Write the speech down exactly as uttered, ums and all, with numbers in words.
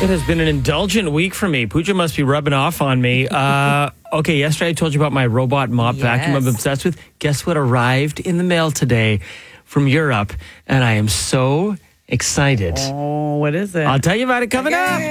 It has been an indulgent week for me. Pooja must be rubbing off on me. Uh, okay, yesterday I told you about my robot mop Yes. vacuum I'm obsessed with. Guess what arrived in the mail today from Europe? And I am so excited. Oh, what is it? I'll tell you about it coming Okay. up.